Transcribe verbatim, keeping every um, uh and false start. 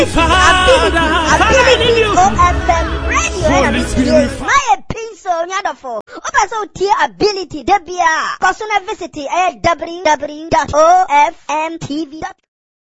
Ability O F M radio and my episode nyadofo. Oba so tier ability debia. Personal visit w w w dot o f m t v dot com